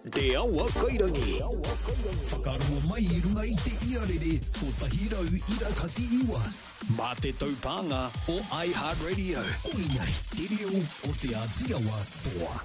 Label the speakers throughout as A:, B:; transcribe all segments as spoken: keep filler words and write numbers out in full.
A: Te awa kairangi. Whakarua mai I runga I te iarere o Tahirau Irakati Iwa. Mā te taupanga o iHeartRadio. Koinei, te reo o te Ātiawa Toa.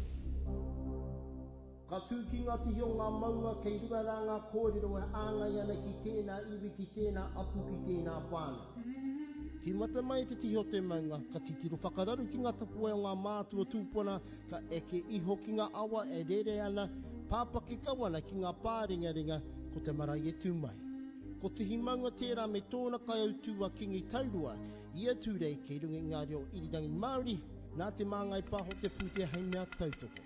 B: Ka tū ki ngā tihi o ngā maunga kei runga rā ngā kōrero e āngai ana ki tēnā iwi ki tēnā apu ki tēnā pāna. Ki mata mai te tihi o te maunga, ka titiro whakararu ki ngā tapua o ngā mātua tūpuna, ka eke iho ki ngā awa e rere ana, pāpaki kawana ki ngā pāringa ringa, ko te marae e tūmai. Ko te himaunga tērā me tōna kai au tūa kingi taurua, ia tūrei kei runga i ngā reo irirangi Māori, nā te māngai pāho te pūtea hei mea tautoko.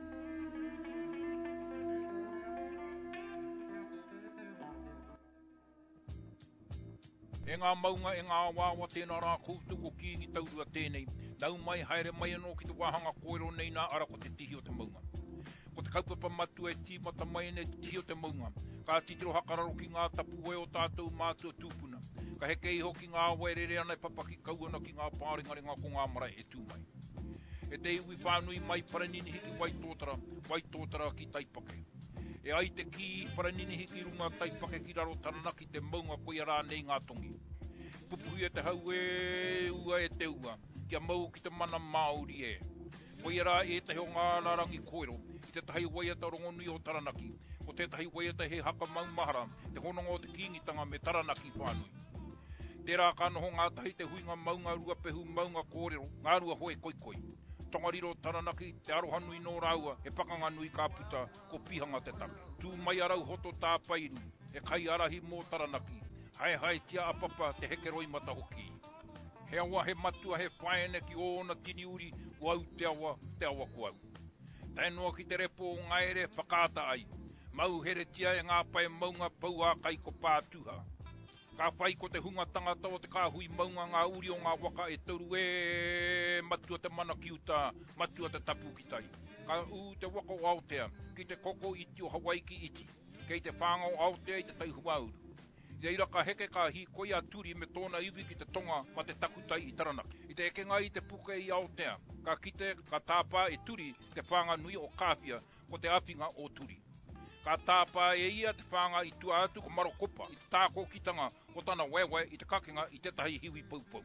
C: E ngā maunga e ngā wāwa tēnā rā koutuko ki ngi taurua tēnei, nau mai haere mai anō ki te wāhanga koero nei nā ara ko te tihi o te maunga. Ko te kaupapa matua e tīmata mai nei te tihi o te maunga, ka titiro hakararo ki ngā tapu e o tātou mātua tūpuna, ka heke iho ki ngā waerere ana e papaki kauana ki ngā pāringaringa ko ngā marae e tūmai. E te iwi whānui mai paranini hiki wai tōtara, wai tōtara ki taipake. E ai te ki paranini hiki runga taipake ki raro taranaki te maunga koe rā nei ngā tongi. Pupuhi e te hau e ua e te ua, kia mau ki te mana Māori e. Koe rā e te heo ngā larangi koero, i te tahi waiata rongonui o taranaki, o te tahi waiata he haka maumahara, te hononga o te kingitanga me taranaki whānui. Tērā ka noho ngā tahi te huinga maunga rua pehu maunga kōrero, ngā rua hoe koikoi. Tongariro taranaki, te arohanui no rāua, e pakanga nui ka puta, ko pihanga te take. Tū mai arau hoto tā pairu, e kai arahi mō taranaki, hai hai tia apapa te hekeroi mata hoki. He awa he matua he whaene ki ōna tini uri, wau te awa, te awa kuau. Tainoa ki te repo o ngaere whakata ai, mau here tia e ngā pai maunga pau a kai ko pātuha. Ka whai ko te hunga tangata o te kāhui maunga ngā uri o ngā waka e toru e matua te mana kiuta, matua te tapu ki tai. Ka u te waka o Aotea, ki te koko iti o Hawaii ki iti, kei te whanga o Aotea i te tauhuauru. I reira ka heke ka hi koia turi me tōna iwi ki te tonga ma te takutai i taranaki. I te eke ngai i te puke i Aotea, ka kite ka tāpā e turi te whanga nui o kāpia ko te apinga o turi. Ka tāpā e ia te whanga i tua atu ko marokopa, i te tāko kitanga o tana wewe i te kakenga i te tahi hiwi paupau.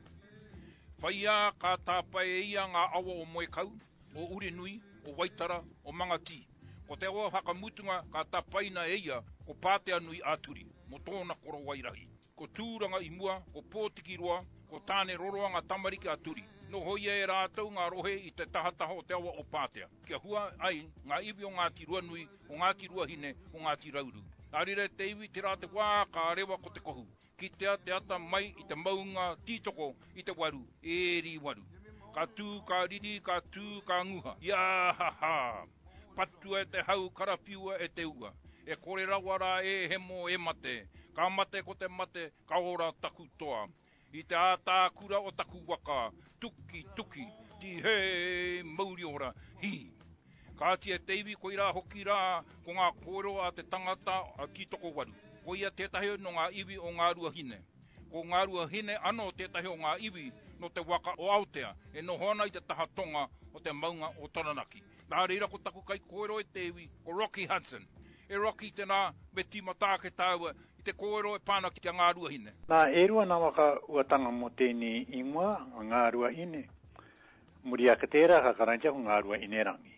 C: Whaia ka tāpā e ia ngā awa o moekau, o urenui, o waitara, o mangati. Ko te awa hakamutunga ka tāpaina e ia ko pātea nui āturi, mo tōna koro wairahi. Ko tūranga i mua, ko pōtiki roa, ko tāne roroanga tamariki āturi. No hoia e rātou ngā rohe i te tahataha o te awa o pātea. Kia hua ai ngā iwi o Ngāti Ruanui, o Ngāti Ruahine, o Ngāti Rauru. Arire te iwi te rā te wā ka rewa ko te kohu. Ki te te ata mai i te maunga tītoko i te waru, eri waru. Ka tū, ka riri, ka tū, ka nguha. Ia ha ha. Patua e te hau karapiua e te ua. E kore rawara e hemo e mate. Ka mate ko te mate, ka ora taku toa. I te ātā kura o taku waka, tuki, tuki, ti hei, mauri ora, hi. Ka tia te iwi ko ira hoki rā, ko ngā kōro a te tangata a ki toko waru. Ko ia tētahi no ngā iwi o ngā rua hine. Ko ngā rua hine ano tētahi o ngā iwi no te waka o Aotea, e no hona i te taha tonga o te maunga o Taranaki. Nā reira ko taku kai kōro e te iwi, ko Rocky Hudson. E Rocky tēnā, me tīmata ke tāua, te kōero e pāna ki te ngā rua hine.
D: Nā e rua nā waka uatanga mo tēni ingoa, ngā rua ine. Muri a ka tērā ka karantia ko ngā rua ine rangi.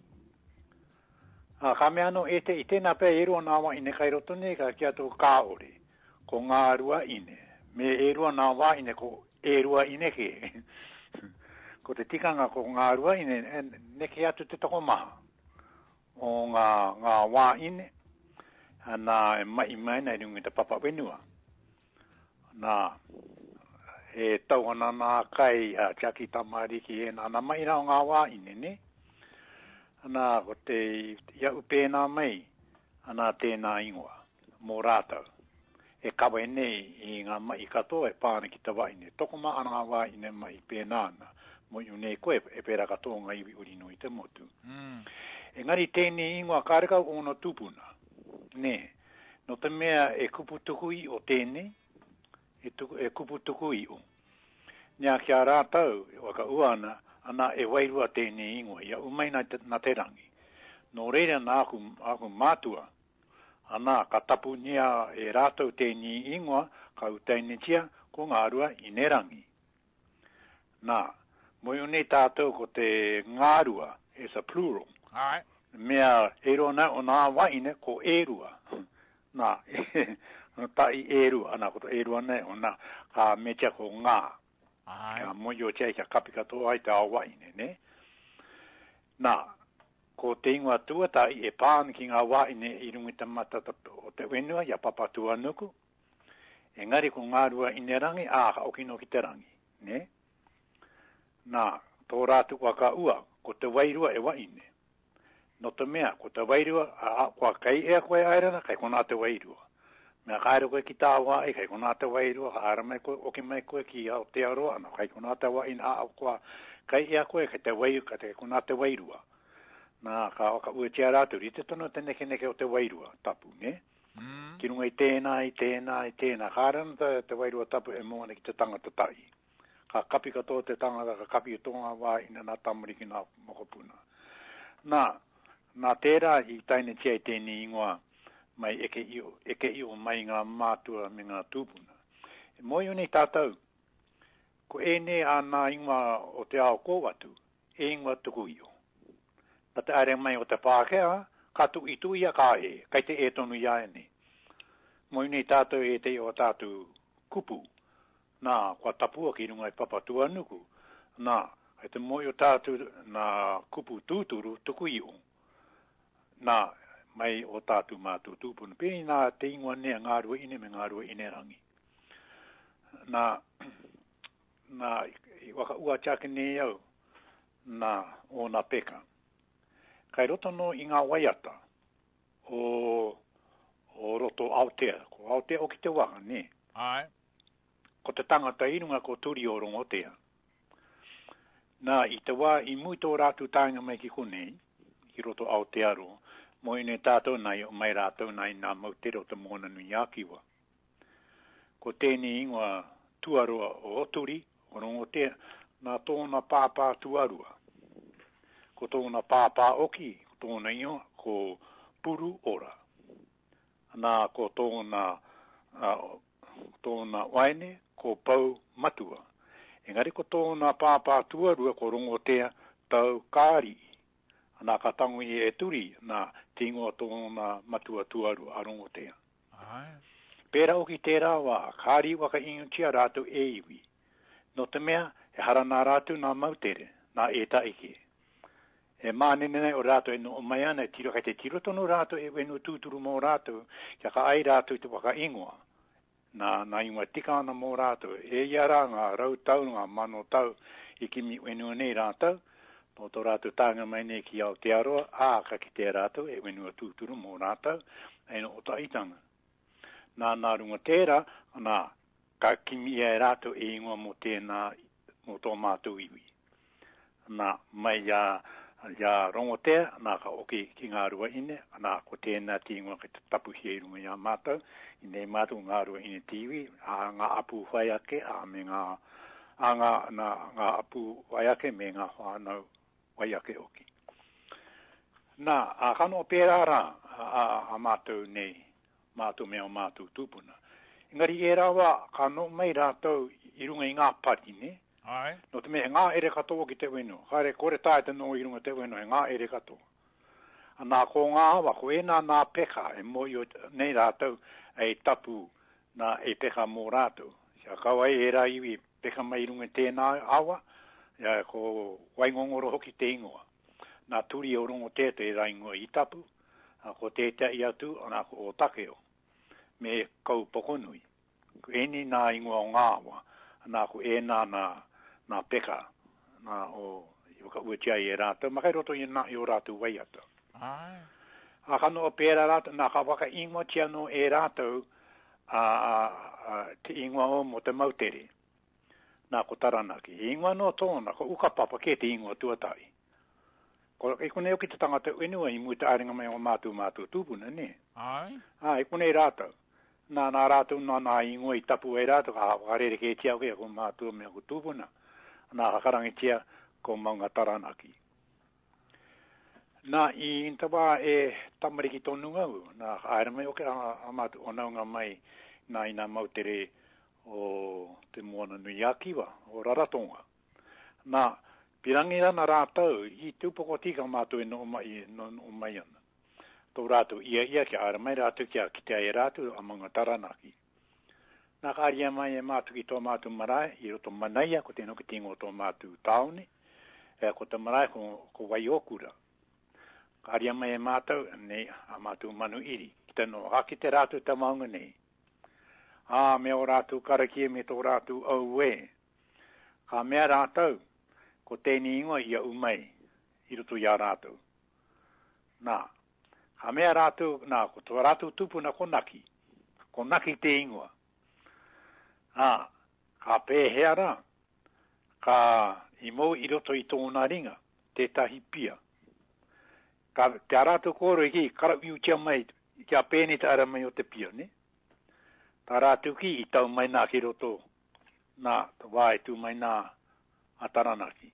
D: A ka mea no e te i tēnā pē e rua nā wā ine kai rotone ka kia tō kāore, ko ngā rua ine. Me e rua nā wā ine ko e rua ine ke. Ko te tikanga ko ngā rua ine, ne ke atu te toko maha. O ngā, ngā wā ine. Nā e mai mai nei rungi te papa wenua. Nā e tauhana nā kai a Jackie Tamariki e nā mai rao ngā wā ine ne. Nā ko te ia upe nā mai, nā tēnā ingoa, mō rātau. E kawa e nei i ngā mai katoa e pāne ki te wā ine. Toko maa ana ngā wā ine mai pēnāna, mo iu nei koe e pēra katoa ngā iwi uri nui te motu. Mm. Engari tēnei ingoa kārekau o no tupuna. Ne, no te mea e kupu tukui o tēnei, e, tuku, e kupu tukui o. Nia kia rātau, waka uana, ana e wairua tēnei ingoa, ia umai na te, na te rangi. no reira nā aku, aku mātua, ana ka tapu nia e rātou te ni ingoa, ka utaine tia, ko ngā rua i nerangi. Nā, moi unei tātou ko te ngārua, as a plural.
C: Ai.
D: Mea e rona o nā waine ko e rua. Nā, tai e rua, ana ko e rua nei, o nā, ka metia ko ngā.
C: Ai.
D: Ka moi o tia i ka kapika tō ai te a waine, ne? Nā, ko te ingoa tuatai e pāni ki ngā waine i rungi tamata o te wenua, ia papatua nuku. Engari ko ngā rua i ne rangi, ā, ka okino ki te rangi, ne? Nā, tō rātu waka ua, ko te wairua e waine. No te mea, ko te wairua, a, kua kai ea koe airana, kai kona te wairua. Mea kaira koe ki tā wai, kai kona te wairua, ka ara mai koe, oki mai koe ki au te aroa, ana kai kona te waina, a, kua kai ea koe, kai te wairua, kai te kona te wairua. Nā, ka oka ua tia rātu, rite tono te neke neke o te wairua, tapu, ne?
C: Mm.
D: Ki runga i tēnā, i tēnā, i tēnā. Kārana te, te wairua tapu e moana ki te tangata tai. Ka kapi katoa te tangata, ka kapi o tonga wā ina nā tamariki nā mokopuna. Nā, nā tērā i taine tia i tēni ingoa mai eke io, eke io mai ngā mātua me ngā tūpuna. E moi unei tātou, ko e ne a nā ingoa o te ao kōwatu, e ingoa tuku io. Na te are mai o te Pākehā, ka tu i tu ia ka e, kai te e tonu ia e ne. Moi unei tātou e te o tātou kupu, nā, kua tapua ki runga i papatua nuku, nā, e te moi o tātou nā kupu tūturu tuku iu, nā, mai o tātou mātou tūpuna. Pēni nā te ingoa nea ngā rua ine me ngā rua ine rangi. Nā, nā, i waka ua chake ne au, nā, o nā peka. Kai roto no i ngā waiata, o, o roto Aotea, ko Aotea o ki te waka, ne?
C: Ai.
D: Ko te tangata irunga ko turi o rongotea. Nā, i te wā, i mui tō rātu tāinga mai ki konei, i roto Aotearo, mo i ne tātou nai o mai rātou nai nā mautero te mōna nui ākiwa. Ko tēni ingoa tuaroa o turi, o rongotea, nā tōna pāpā tuarua. Ko tōna pāpā oki, ko tōna io, ko puru ora. Nā, ko tōna, uh, tōna waine, ko pau matua. Engari ko tōna pāpā tuarua, ko rongotea, tau kāri. Nā ka tangu i e turi, nā tingoa tōna matua tuarua, a rongotea.
C: Ai.
D: Pēra oki tērā wā, kāri waka ingotia rātou e iwi. No te mea, e harana rātou nā mautere, nā e taike. E mānene nei o rātou e no o mai ana, tiro kai te tiro tono rātou e wenu tūturu mō rātou, kia ka ai rātou te waka ingoa. Nā, nā ingoa tika ana mō rātou, e iara ngā rau tau, ngā mano tau, i kimi wenu nei rātou, no tō rātou tānga mai nei ki Aotearoa, ā ka ki te rātou, e wenu tūturu mō rātou, e no o taitanga. Nā, nā runga tērā, nā, ka kimi e rātou e ingoa mō tēnā, mō tō mātou iwi. Nā, mai ia, ia rongotea, nā ka oki ki ngā rua ine, nā ko tēnā tīngoa ki te tapu hei runga ia mātou, i nei mātou ngā rua ine tīwi, a ngā apu whaiake, a me ngā, a ngā, ngā, ngā apu whaiake, me ngā whānau whaiake oki. Nā, a kano pērā rā, a, a, a mātou nei, mātou mea o mātou tūpuna. Engari e rawa, kano mai rātou i runga i ngā pari, ne?
C: Ai.
D: No te mea, ngā ere katoa ki te weno. Haere, kore tāi te no i runga te weno, e ngā ere katoa. Nā ko ngā awa, ko e nā nā peka, e mo i o nei rātou, e tapu nā e peka mō rātou. Sia kawai e rā iwi peka mai runga tēnā awa, ia ko waingongoro hoki te ingoa. Nā turi o rongo te te rā ingoa i tapu, ko te te i atu, nā ko o takeo, me kau pokonui. Ko eni nā ingoa o ngā awa, nā ko e nā nā nā peka, nā o i waka ua tia i e rātou, makai roto i nā i o rātou waiata.
C: Ai.
D: A kano o pēra rātou, nā ka waka ingoa tia no e rātou, a, a, a te ingoa o mo te mautere, nā ko taranaki. Ingoa no tōna, ko ukapapa ke te ingoa tuatai. Ko e kone o ki te tangata uenua i mui te aringa mai o mātou mātou tūpuna, ne?
C: Ai.
D: A, e kone rātou. Nā nā rātou nā nā ingoa i tapu e rātou, ka hawarere ke tia oke, ko mātou mea ko tūpuna. Nā kakarangi tia ko maunga taranaki. Na I intawa e tamariki tonu ngau, na aere mai oke a matu o naunga mai na ina mautere o te moana nui akiwa, o Raratonga. Na pirangi rana rātau, I tūpoko tika mātu e no mai, no mai ana. Tō rātu ia ia ki aere mai rātu kia ki te ai rātu amanga taranaki. Nā kāria mai e mātu ki tō mātu marae, I roto manaia ko te noki tingo tō mātu taone, e ko te marae ko, ko wai okura. Kāria mai e mātou, nei a mātu manu iri. Ki te no, haki te rātu te maunga nei. Ā, mea o rātu karakia me tō rātu au e. Ka mea rātou, ko tēni ingoa ia umei, I roto ia rātou. Nā, ka mea rātou, nā, ko tō rātou tupuna ko naki. Ko naki te ingoa. Ā, ka pēhea rā, ka I mou I roto I tōna ringa, tētahi pia. Ka te rātou koro I ki, kara iu kia mai, kia pēni te ara mai o te pia, ne? Tā rātou ki I tau mai nā ki roto, nā, tā wāe tū mai nā ataranaki.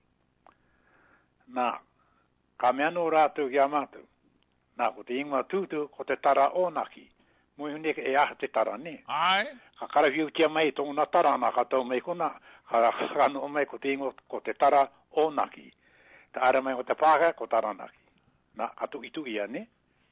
D: Nā, ka mea no rātou ki a mātou, nā, ko te ingoa tūtu, ko te tara o naki, mui huneke e aha te tara, ne?
C: Ai.
D: Ka karawhiu kia mai tōna tara nā ka tau mai kona, ka kano mai ko te ingo ko te tara o naki. Ta ara mai ko te pāka ko tara naki. Nā, atu itu ia, ne?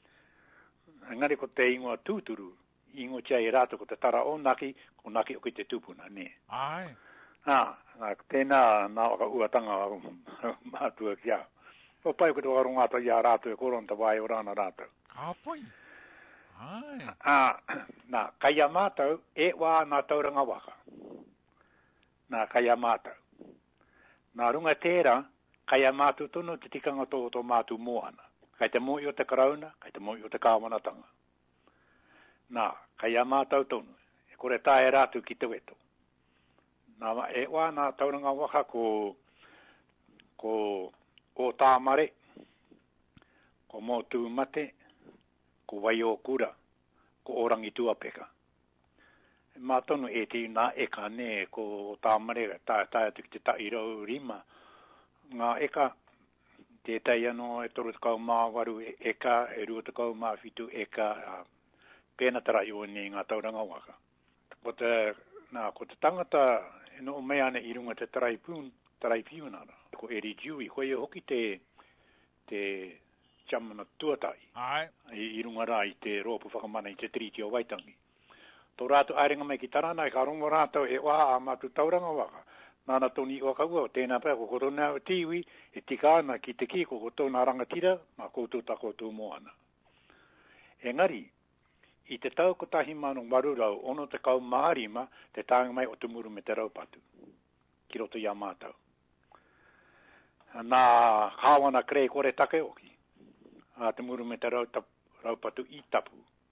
D: Ngari ko te ingoa tūturu, ingo tia I rātu ko te tara o naki, ko naki o ki te tūpuna, ne?
C: Ai.
D: Nā, nā, tēnā, nā waka uatanga mātua kia. O pai ko te warungata ia rātu e koronta wai o rāna rātu.
C: Ka pai. Ai.
D: Ah, nā, kaya mātou, e wā nā tauranga waka. Nā, kaya mātou. Nā runga tērā, kaya mātou tono te tikanga tō tō mātou moana. Kai te moi o te karauna, kai te moi o te kāwanatanga. Nā, kaya mātou tono, e kore tāe rātu ki te weto. Nā, e wā nā tauranga waka ko, ko o tāmare, ko mō tūmate, ko wai o kura, ko orangi tuapeka. Mā tonu e te nā eka ne, ko tāmare, tā tā tuki te tairau rima. Ngā eka, te tai ano e toru te kau mā waru eka, e rua te kau mā whitu eka, pēna tara i o ne ngā tauranga waka. Ko te, nā, ko te tangata, e no mea ne I runga te tarai pūn, tarai piunara. Ko Eri Dewey, ko e hoki te, te, chamana tuatai.
C: Ai.
D: I, I runga rā I te rōpu whakamana I te triti o Waitangi. Tō rātu airinga mai ki tarana I ka rongo rātou e wā a mātu tauranga waka. Nāna tōni o kaua o tēnā pēr ko korona o tiwi e tika ana ki te ki ko tōna rangatira mā koutou tako tō moana. Engari, I te tau ko tahi manu marurau ono te kau maarima te tānga mai o te muru me te raupatu. Ki roto ia mātau. Nā kāwana krei kore take oki. A te muru me te raupatu I tapu.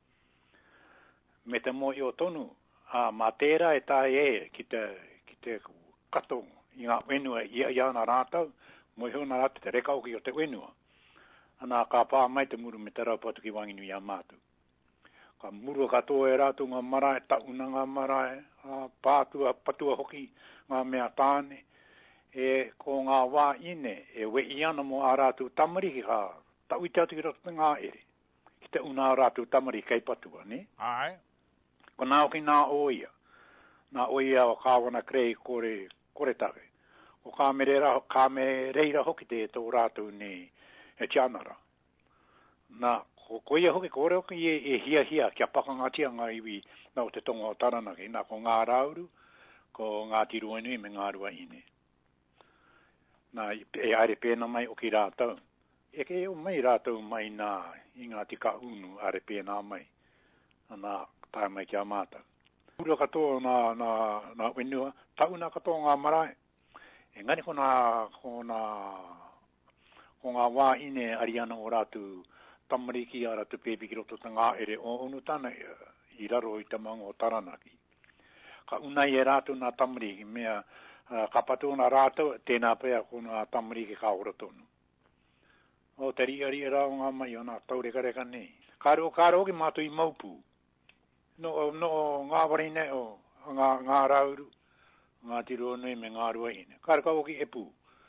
D: Me te moi o tonu, a mā tērā e tāi e ki te, ki te kato I ngā wenua ia ia nā rātau, moi hona rātu te reka oki o te wenua. Anā kā pā mai te muru me te raupatu ki wanginu ia mātu. Ka muru katoa e rātu ngā marae, tauna ngā marae, a pātua, patua hoki ngā mea tāne, e ko ngā wā ine, e we I ana mo a rātu tamariki ka ta ui te atu ki roto ngā ere. Ki te una rātu tamari kei patua, ne?
C: Ai.
D: Ko nā oki nā oia. Nā oia o kāwana krei kore, kore take. O kā me reira, kā me reira hoki te tō rātu ne e tianara. Nā, ko koia hoki, kore hoki e, e hia hia kia pakangatia ngā iwi nā o te tonga o taranaki. Nā ko ngā rauru, ko ngā tirua nui me ngā rua ine. Nā, e aere pēna mai o ki rātau. E ke o mai rātou mai nā I ngā tika unu are pēnā mai. Nā tāi mai kia mātau. Ura katoa nā, nā, nā wenua, tauna katoa ngā marae. E ngani ko nā, ko nā, ko ngā wā ine ariana o rātu tamariki a rātu pēpiki roto ta ngā ere o onu tāna I raro I tamanga o taranaki. Ka unai e rātu nā tamariki, mea uh, ka patua nā rātu, tēnā pēa ko nā tamariki ka ora tonu. O te ria ria rao ngā mai o nā taureka reka nei. Kāro, kāro ki mātu I maupu. No, no ngā warine o ngā, ngā rauru, ngā tiro nei me ngā rua ine. Kāro ka oki e pū.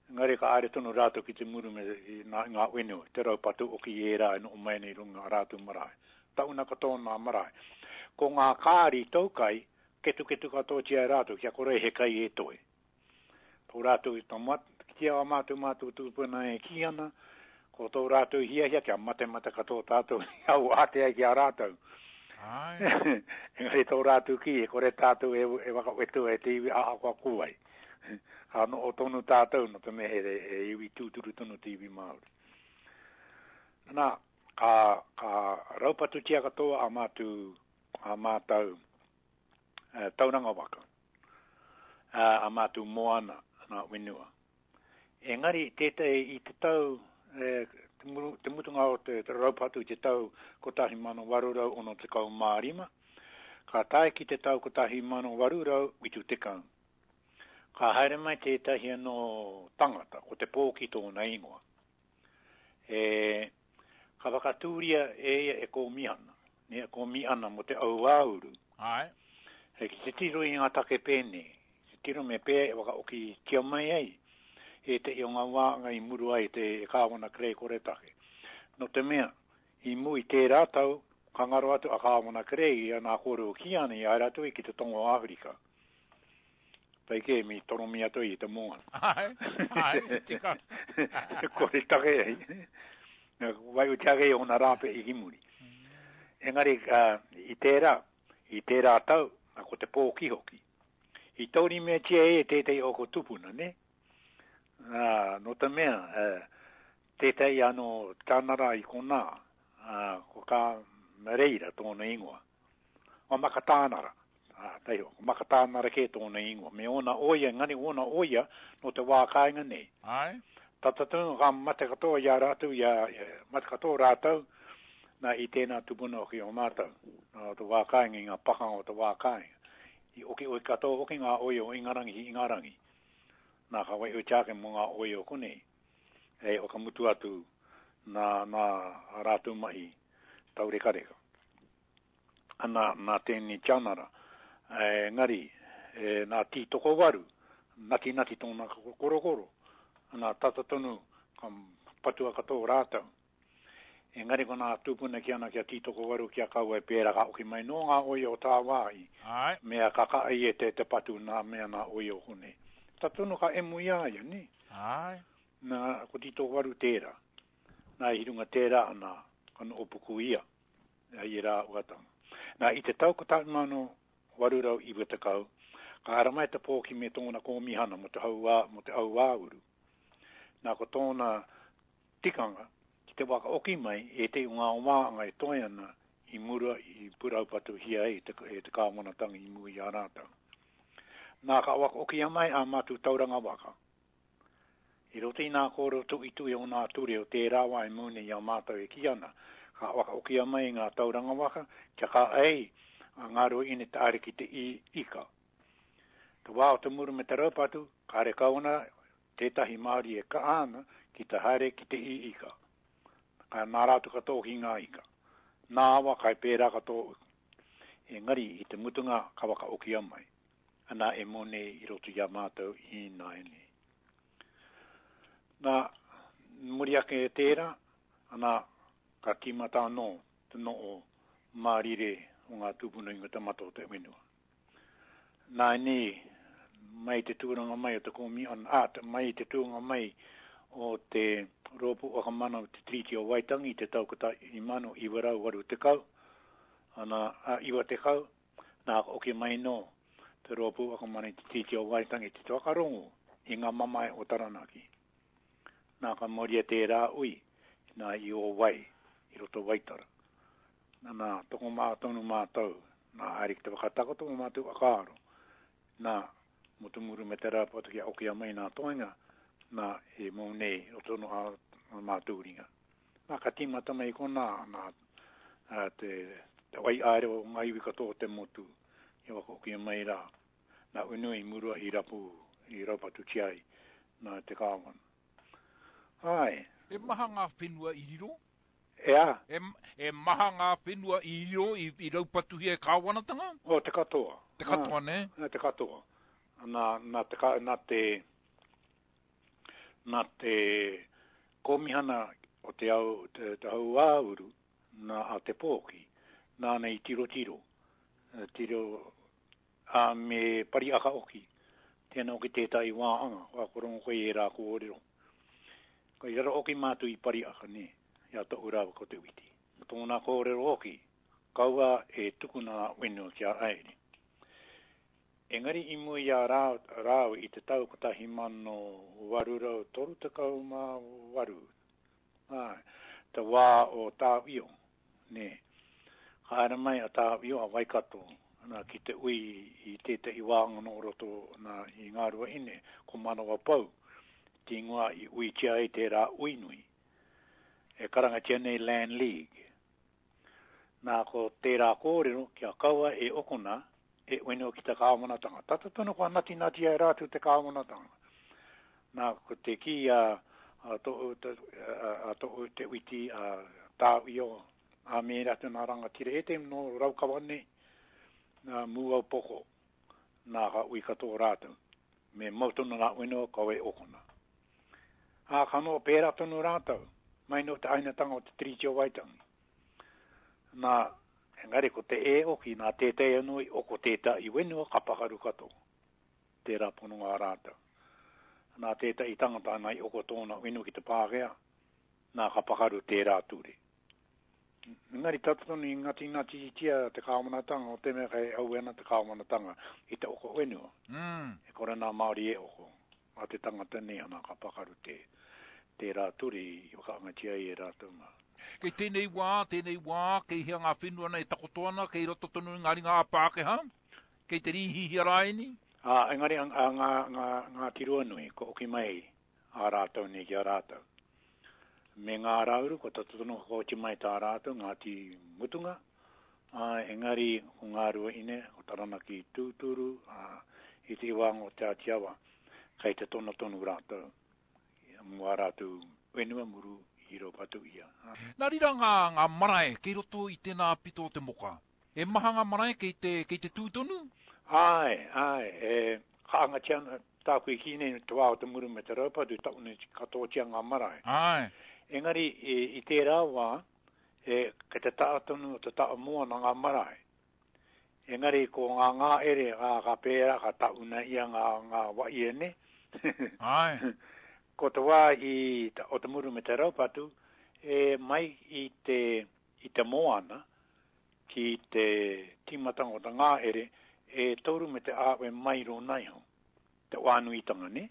D: Ngare ka are tono rātou ki te muru me ngā, ngā wenu, te raupatu o ki e rā no o mai nei runga rātou marae. Tauna katoa marae. Ko ngā kāri taukai, ketu ketu katoa tia rātou, kia kore he kai e toe. Tō rātou i tō mat, kia o mātou mātou tūpuna e ki ana, ko tō rātou hia hia kia mate mate katoa tātou, au ate ai kia rātou.
C: Ai.
D: Ngare tō rātou ki e kore tātou e, e waka wetu e te iwi a akua kuai. Hano o tonu tātou no te mehe e, e iwi tūturu tonu te iwi Māori. Nā, ka, ka raupatu tia katoa a mātou, a mātou uh, tauranga waka. Uh, a mātou moana nā wenua. Engari, tētai i te tau, eh, te, muru, te mutunga o te, te raupatu i te tau kotahi mano warurau ono te kau mārima. Ka tae ki te tau kotahi mano warurau i tu te kau. Ka haere mai tētahi anō tangata, o te pōki tōna ingoa. E, ka wakatūria e e ko mihana, ne ko mihana mo te au auru.
C: Ai.
D: He ki te tiro i ngā take pēne, te tiro me pē e waka oki kia mai ai, e te i o ngā wānga i muru ai te e kāwana krei kore take. No te mea, i mui tē rātau, ka ngaro atu a kāwana krei i anā kore o kiane i airatu i ki te tongo Afrika. Pai ke mi toro mi ato i te moana.
C: Ai, ai, tika.
D: Kore take ei. Wai o tiage o na rape i kimuri. Engari, uh, i tērā, i tērā tau, a ko te pōki hoki. I tauri mea tia e tētei o ko tupuna, ne? Uh, no te mea, uh, tētei ano tānara i kona, uh, ko ka mereira tōna ingoa. O maka tānara. Ah, taiho, makatānara ke tōna ingoa. Me ona oia, ngani ona oia, no te wākainga nei.
C: Ai.
D: Tatatunga ka mate katoa ia rātou, ia, ia mate katoa rātou, na i tēnā tupuna o ki o mātou. No te wākainga i ngā pakanga o te wākainga. I oki oi katoa, oki ngā oia o ingarangi i ingarangi. Nā ka wai oi tāke mo ngā oia o kone. E o ka mutu atu nā, nā rātou mahi taureka reka. Ana, nā tēni tianara. E, ngari, e, nā tī toko waru, nati nati tōna korokoro, nā tatatonu, ka patua katoa rātau. E ngari ko nā tūpuna ki ana kia tī toko waru kia kau e pēra ka oki mai no ngā oia o tā wāi, mea kaka ai e te te patu nā mea nā oia o hune. Tatonu ka emu iaia, ne?
C: Ai.
D: Nā ko tī toko waru tērā, nā hirunga tērā ana, kano opuku ia, ai e rā uatanga. Nā i te tau kotai mano, warurau i wata kau, ka aramai te pōki me tōna ko mihana mo te au wā, mo te au wāuru. Nā ko tōna tikanga, ki te waka oki mai, e te ngā wāanga e toiana i mura i purau patu hia e te, e te kāwanatanga i mui a rātau. Nā ka waka oki a mai a mātu tauranga waka. I rote i nā kōro tu i tui o nā ture o te rāwa e mune i a mātou e ki ana. Ka waka oki a mai ngā tauranga waka, kia ka ei, a ngaro ine te are ki te i, ika. Te wāo te muru me te raupatu, ka re kauna, tētahi Māori e ka ana, ki te haere ki te i ika. Ka nā rātu katoa ki ngā ika. Nā awa kai pērā katoa. E ngari i te mutunga ka waka oki amai. Ana e mone i rotu ia mātou i nā ene. Nā muri ake e tērā, ana ka timata no, te no o Mārire o ngā tūpuna i ngata mato te wenua. Nā ni, mai te tūranga mai o te komi an āt, mai te tūranga mai o te rōpu o ka mana o te triti o Waitangi, te taukata i mano i warau waru te kau, ana a, iwa te kau, nā oke mai no, te rōpu o ka mana i te triti o Waitangi, te tuakarongo, i ngā mamae o Taranaki. Nā ka moria te rā ui, nā i o wai, i roto Waitara. Nā toko mātonu mātou, nā haere ki te wakatako toko mātou akaro, nā motumuru me te rāpata ki a oki a mai nā toenga, nā e mou nei o tono a, a mātou ringa. Nā ka tīmata mai kona, nā a, te, te wai aere o ngai wika tō te motu, i waka oki a mai rā, nā unui murua i rapu, i rapatu tiai, nā te kāwana. Hai.
C: E maha ngā whenua i riro?
D: Ea.
C: E, e maha ngā whenua i riro i, i raupatu hia kāwanatanga?
D: O, te katoa.
C: Te katoa, ne?
D: Nā te katoa. Nā, nā te, nā te nā te komihana o te au, te, te au āuru, nā a te pōki, nā nei tiro tiro, tiro a me pari aka oki, tēnā oki tētai wāanga, wā korongo koe e rā kōrero. Ko i raro oki mātu i pari aka ne, ia to urawa ko te witi. Tōna kōrero oki, kaua e tukuna wenu kia aere. Engari i mua ia rāu, rāu i te tau kotahi mano warurau toru te kau mā waru. Ai, te wā o tāwio, ne. Haere mai a tāwio a Waikato, na ki te ui i tētai wāanga no roto na i ngārua ine, ko manawa pau, ti ngua i ui tia e te rā uinui. E karanga tia nei Land League. Nā ko te rā kōrero, kia kaua e okona, e weno ki te kāwanatanga. Tata tono kua nati nati ai rātu te kāwanatanga. Nā ko te ki a, a, to, te, a, a to, te witi a tāwio a me ratu nā rangatira. E te no raukawane nā mua poko nā ka ui katoa rātu. Me mautona nā weno kawe okona. A kano pēra tono rātau. Mai no te ainatanga o te Tritio Waitangi. Nā engari ko te e oki nā tētai anui o ko tētai i wenua ka pakaru kato. Tērā pono ngā rāta. Nā tētai i tangata nai o ko tōna wenu ki te pākea, nā ka pakaru tērā tūre. Engari tatatono i ngati ngati i tia te kāwanatanga o te mea kai auena te kāwanatanga i te oko wenua.
C: Mm.
D: E kore nā Māori e oko. A te tangata nea nā ka pakaru te, tērā tūre i wakaangatia i e rātou mā.
C: Kei tēnei wā, tēnei wā, kei hea ngā whenua nei takotoana, kei roto tonu ngāri ngā Pākehā, kei te rihihi araini.
D: Ah, engari ang ang nga nga tirua nui ko oki mai a rātou ne ki a rātou. Me ngā rauru ko tatotono ko ti mai tā rātou ngā ti mutunga. Ah, engari ko ngā rua ine o taranaki tūturu, ah, i te wāngo te atiawa, kei te tono tonu rātou. Mua rātou wenua muru hiro patu ia.
C: Nā rira ngā, ngā marae, kei roto i tēnā pito te moka. E maha ngā marae kei te, kei te tūtonu?
D: Ai, ai, e kaanga tiana tāku i kine te wā o te muru me te raupa, tu tau ne katoa tia ngā marae.
C: Ai.
D: Engari, e, i te rā wā, e, ke te tātonu o te tā mua na ngā marae. Engari, ko ngā ngā ere, ngā ka pēra, ka tauna ia ngā, ngā wai ene.
C: Ai.
D: Ko te wā i ta, o te muru me te raupatu, e mai i te, i te moana, ki te timatanga o te ngā ere, e tauru me te āwe mai ro nei ho. Te wānui tanga, ne?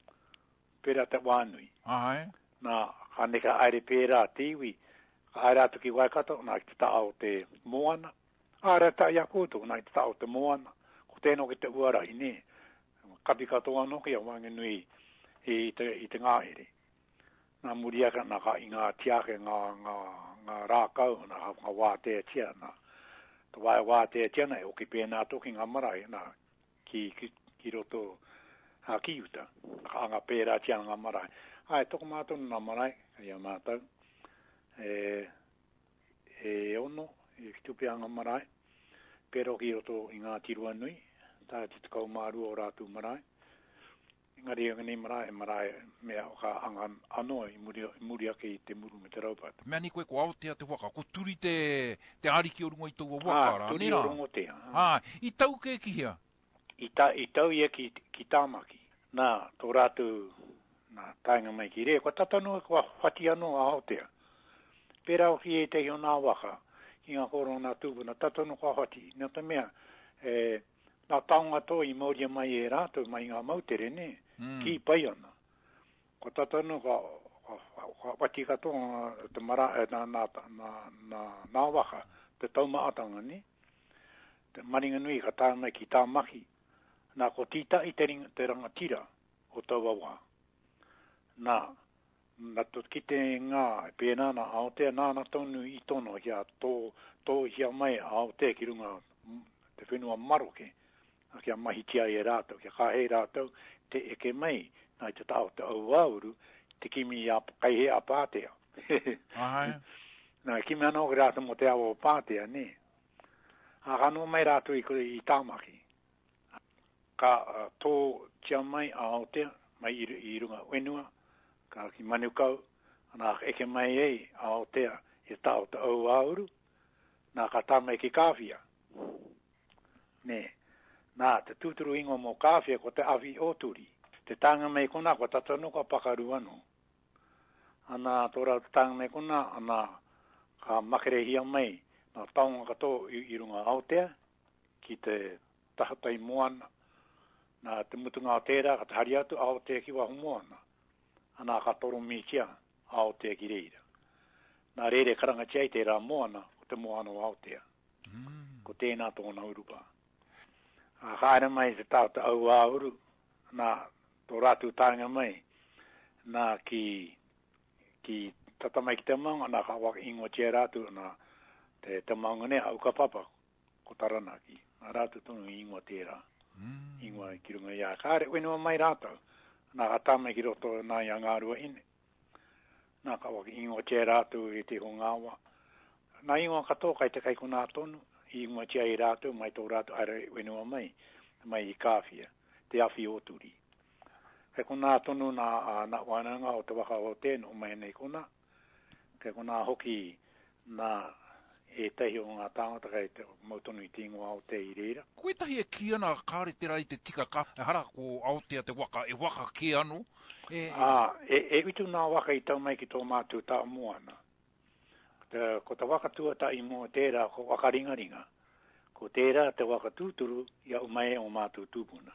D: Pera te wānui.
C: Ai.
D: Nā, ka neka aere pērā te iwi, ka aere atu ki Waikato, nā ki te tā o te moana. Aere tā ia kōtou, nā ki te tā o te moana. Ko tēnō ki te uarai, ne? Kapi katoa no ki a wangenui, i te, i te ngāhere. Nā muriaka nā ka i ngā tiake ngā, ngā, ngā rākau, nā ngā wātea tia, nā te wāe wātea tia nei, o ki pēnā toki ngā marae, nā ki, ki, ki roto hā ki uta, ka ngā pērā tia ngā marae. Ai, toko mātou nā marae, ia mātou, e, e ono, e ki tupea ngā marae, pero ki roto i ngā tirua nui, tā te tukau māru o rātu marae, ngari ngani marae marae mea o ka angan anoa i muri, muri ake i te muru me te raupata.
C: Mea ni koe ko aotea te waka, ko turi te, te ariki o rungo i tau waka rā,
D: ah, turi o rungo te.
C: Ah, i tau ke ki hea?
D: I, ta, i tau ia ki, ki tāmaki. Nā, tō rātu, nā, tainga mai ki re, kua tatanu e kua whati anō a Aotea. Pera o ki e te hio nā waka, ki ngā koro nā tūpuna, tatanu kua whati. Nā te mea, e, nā taunga tō i mauria mai e rātu, mai ngā mautere, ne? Mm. Ki pai ana. Ko tatanu ka, ka, ka wati katoa te mara, nā, nā, nā, nā, nā waka, te taumaatanga, ne? Te maringa nui ka tāna ki tā maki. Nā ko tita i te, ring, te rangatira o taua wā. Nā, nā tot ki te ngā, pēnā nā Aotea, nā nā tonu i tono, kia tō, tō hia mai Aotea ki runga te whenua maroke. Kia mahi tia e rātou, kia kāhei rātou, te eke mai, nā i te tau te au auru, te kimi a kaihe a Pātea.
C: Ai.
D: Nā, kimi anō ki rātou mo te awa o Pātea, ne? A kano mai rātou i kore i tāmaki. Ka uh, tō tia mai a Aotea, mai i, i runga wenua, ka ki manukau, ana eke mai ei, Aotea, e tau ta au auru, na ka tama ki kawhia. Ne, nā, te tūturu ingo mō kawhia ko te awi o turi. Te tanga mei kona, ko tatanu ka pakaru anu. Ana tōra te tanga mei kona, ana ka makerehia mai, nā taunga kato i, i runga Aotea, ki te tahatai moana, nā te mutunga o tērā, ka te hari atu Aotea ki wahu moana. Ana ka toro mi kia, Aotea ki reira. Nā reire karanga tia i tērā moana, ko te moana o Aotea. Mm. Ko tēnā tōna urupa. A kāre mai te tau te au a uru, nā tō rātu tānga mai, nā ki, ki tatamai ki te maunga, nā ka waka ingo tia rātu, nā te, te maunga ne, au ka papa, ko taranaki. Nā rātu tonu ingo tērā. Mm. Ingo ki runga ia. Kāre, wenua mai rātau, nā ka tāmai ki roto nā ia ngārua ine. Nā ka waka ingo tia rātu i te hongawa. Nā ingo katoa kai te kai kuna tonu, i ingo tia i rātu, mai tō rātu aere wenua mai, mai i kāwhia, te awhi o turi. Kai kuna tonu nā, nā wānanga o te waka o tēnu, o mai nei kuna. Kai kuna hoki nā e tehi o ngā tāngata kai te mautonu i tīngo au te i reira.
C: Koe tahi e ki ana kāre te rai te tika ka, e hara ko Aotea te waka, e waka ki anu? E,
D: ah, e, e utu nā waka i tau mai ki tō mātu tā moana. Te, ko te waka tuata i mō tērā, ko waka ringa ringa. Ko tērā te waka tūturu, ia umai o mātu tūpuna.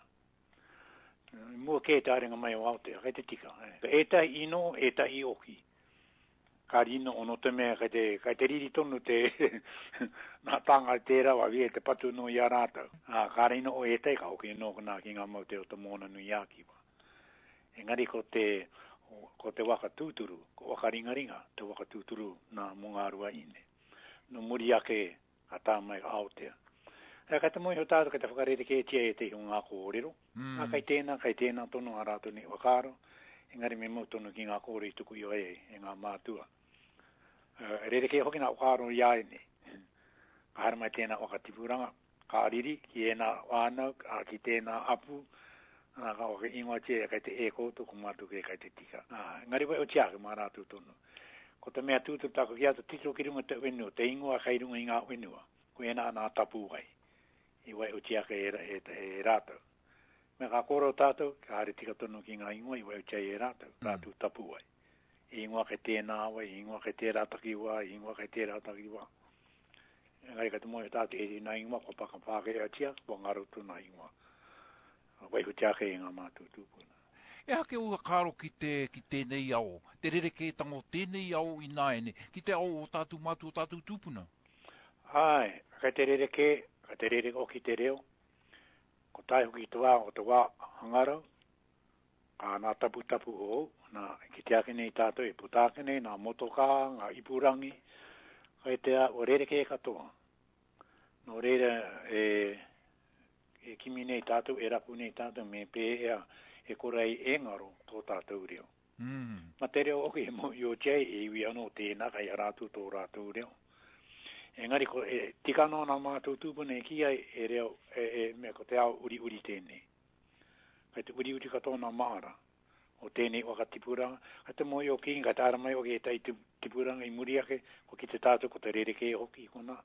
D: Mua kē tā ringa mai o Aotea, kai te tika. Eh. E tai ino, e tai i oki. Ka rino ono te mea, kai te, kai te riri tonu te nā tanga tērā wa vie te patu no i a rātau. Ah, ka rino o e tai ka oki no kuna ki ngā mau te o te mōna nui āki wa. Engari ko te, ko te waka tūturu, ko waka ringa ringa, te waka tūturu nā mungārua ine. No muri ake a tā mai Aotea. E kai te mohi o tātu, kai te whakarere ke tia e te hunga kōrero. Mm. A kai tēnā, kai tēnā tono a rātu ni wakaro. Engari me mau tono ki ngā kōre i tuku i o e, e ngā mātua. Uh, rere ke hoki nā wakaro i aene. Ka hara mai tēnā waka tipuranga, ka riri, ki e nā wānau, ki tēnā apu, nā ka waka ingoa tia, kai te e kōtu, ko mātu ke kai te tika. Ah, ngari wai o tiake mā rātu tono. Ko te mea tūtu tāko ki atu titro ki runga te wenua, te ingoa kai runga i ngā wenua, ko e nā nā tapu wai. I wai o tiake e, e, e rātau. Me ka koro tātou, ka hare tika tono ki ngā ingoa, i wai o tiake e rātau, rātu tapu wai. I ingoa kai tēnā wai, i ingoa kai tērā taki wā, i ingoa kai tērā taki wā. Ngai ka te moe tātou e nā ingoa, ko paka pāke a tia, ko ngarotu nā ingoa. Wai ho tiake e ngā mātu tūpuna.
C: E hake ua kāro ki te, ki tēnei au, te rere ke tango tēnei au i nāene, ki te au o tātou mātu o tātou tūpuna?
D: Ai, kai te rere ke, kai te rere o ki te reo, ko tai hoki te wā o te wā hangarau, ka nā tapu tapu o, nā ki te ake nei tātou e putake nei, nā motoka, ngā ipurangi, kai te o rere ke katoa. No rere e, e kimi nei tātou, e rapu nei tātou, me pē ea, e korei e ngaro tō tātou reo. Mm. Ma te reo oki, mo i o tei e iwi anō tēnā kai a rātu tō rātou reo. Engari ko e tika no nā mātou tūpuna e kia e reo e, e mea ko te au uri uri tēnei. Kai te uri uri katoa nā maara o tēnei waka tipuranga. Kai te moi o ki, kai te aramai o ki e tai tipuranga i muri ake, ko ki te tātou ko te rere ke hoki kona.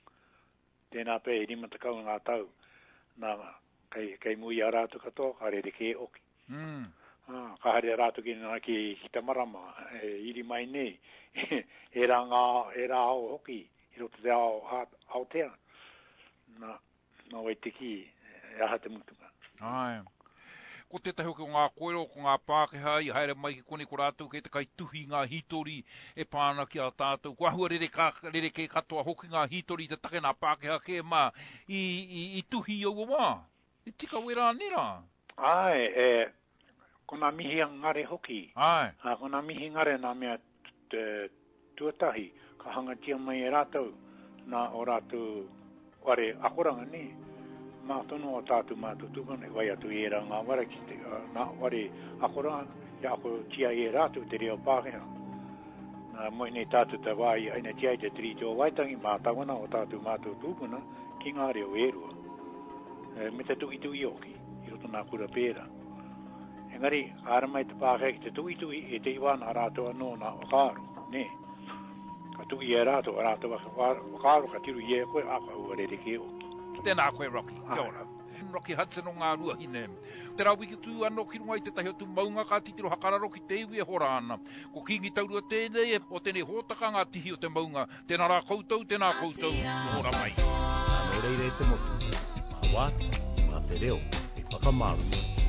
D: Tēnā pē e rima takau ngā tau, nā kai, kai mui a rātu katoa, ka rere ke hoki. Mm. Ah, ka hare rātu ki nā ki, ki te marama, e, iri mai nei, e rā ngā, e rā au hoki, i roto te ao Aotea, nā, nā wai tiki, e aha te mutunga.
C: Ai. Ko te tahi o ngā koero, ko ngā Pākehā, i haere mai ki kone ko rātou, kei te kai tuhi ngā hitori e pāna ki a tātou. Ko ahua rere, ka, rere ke katoa hoki ngā hitori, te take ngā Pākehā ke mā, i, i, i tuhi au wā. I tika wera nera.
D: Ai, e, kona mihi ngare hoki.
C: Ai.
D: A, kona mihi ngare nā mea tuatahi, ka hangatia mai e rātou, nā o rātou ware akoranga ni. Mā tono o tātou mātou tūpana, wai atu e rā ngā wara ki te, uh, nā ware akoranga, ia ako tia e rātou te reo Pākehā. Nā moi nei tātou te wai, aina tia i te tri tō waitangi, mā tawana o tātou mātou tūpana, ki ngā reo e rua. E, me te tui tui oki, i roto nā kura pēra. Engari, ara mai te pākea ki te tui tui e te iwana rātou anō nā wakaaro, ne. Ka tui e rātou a rātou wakaaro ka tiru i e koe a ka ua rere ke o.
C: Tēnā koe, Rocky. Kia ora. Rocky Hudson o ngā rua hine. Te rau wiki tu anō ki runga i te tahi o tu maunga ka titiro hakararo ki te iwi e hora ana. Ko kingi taurua tēnei o tēnei hōtaka ngā tihi o te maunga. Tēnā rā koutou, tēnā koutou, no hora mai.
E: Nō reire te motu. Mā wā, mā te reo, e whakamaru.